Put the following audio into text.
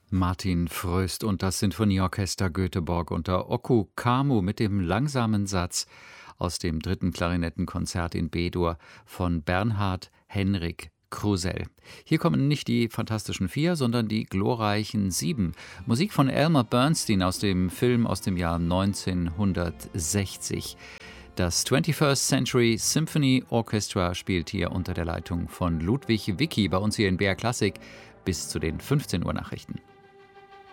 Martin Fröst und das Sinfonieorchester Göteborg unter Oku Kamu mit dem langsamen Satz aus dem 3. Klarinettenkonzert in B-Dur von Bernhard Henrik Krusell. Hier kommen nicht die Fantastischen Vier, sondern die glorreichen Sieben. Musik von Elmer Bernstein aus dem Film aus dem Jahr 1960. Das 21st Century Symphony Orchestra spielt hier unter der Leitung von Ludwig Wicki bei uns hier in BR Klassik bis zu den 15 Uhr Nachrichten.